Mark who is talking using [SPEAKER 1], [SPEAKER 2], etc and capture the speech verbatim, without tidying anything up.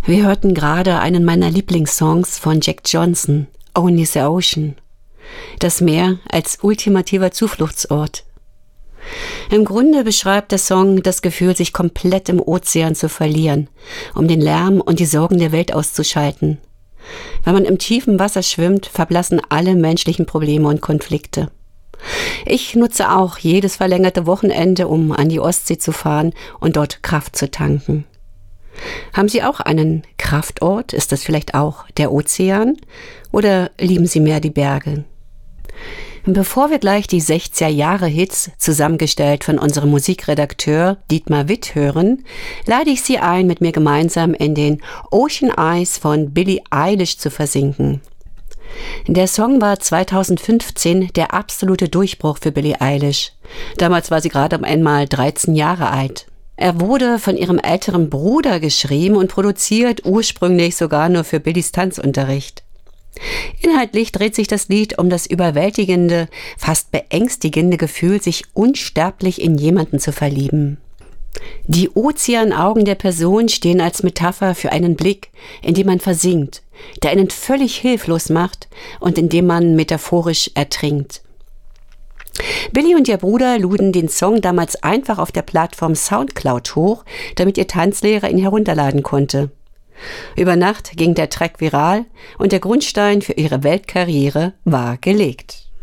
[SPEAKER 1] Wir hörten gerade einen meiner Lieblingssongs von Jack Johnson, Only the Ocean. Das Meer als ultimativer Zufluchtsort. Im Grunde beschreibt der Song das Gefühl, sich komplett im Ozean zu verlieren, um den Lärm und die Sorgen der Welt auszuschalten. Wenn man im tiefen Wasser schwimmt, verblassen alle menschlichen Probleme und Konflikte. Ich nutze auch jedes verlängerte Wochenende, um an die Ostsee zu fahren und dort Kraft zu tanken. Haben Sie auch einen Kraftort? Ist das vielleicht auch der Ozean? Oder lieben Sie mehr die Berge? Bevor wir gleich die sechziger-Jahre-Hits, zusammengestellt von unserem Musikredakteur Dietmar Witt, hören, lade ich Sie ein, mit mir gemeinsam in den Ocean Eyes von Billie Eilish zu versinken. Der Song war zweitausendfünfzehn der absolute Durchbruch für Billie Eilish. Damals war sie gerade einmal dreizehn Jahre alt. Er wurde von ihrem älteren Bruder geschrieben und produziert, ursprünglich sogar nur für Billies Tanzunterricht. Inhaltlich dreht sich das Lied um das überwältigende, fast beängstigende Gefühl, sich unsterblich in jemanden zu verlieben. Die Ozeanaugen der Person stehen als Metapher für einen Blick, in dem man versinkt, der einen völlig hilflos macht und in dem man metaphorisch ertrinkt. Billie und ihr Bruder luden den Song damals einfach auf der Plattform Soundcloud hoch, damit ihr Tanzlehrer ihn herunterladen konnte. Über Nacht ging der Track viral und der Grundstein für ihre Weltkarriere war gelegt.